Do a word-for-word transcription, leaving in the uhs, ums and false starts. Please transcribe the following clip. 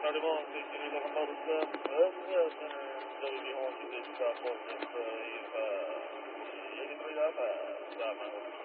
allemand, c'est que les Ramadans, vous avez honte de ça pour cette, il y a des bruits là, ça m'a